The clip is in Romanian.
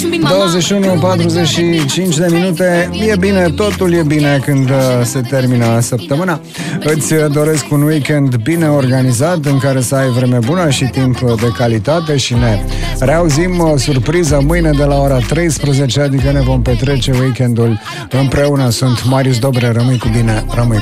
21:45 de minute. E bine, totul e bine când se termină săptămâna. Îți doresc un weekend bine organizat, în care să ai vreme bună și timp de calitate. Și ne reauzim, surpriză, mâine de la ora 13, adică ne vom petrece weekendul împreună. Sunt Marius Dobre, rămâi cu bine, rămâi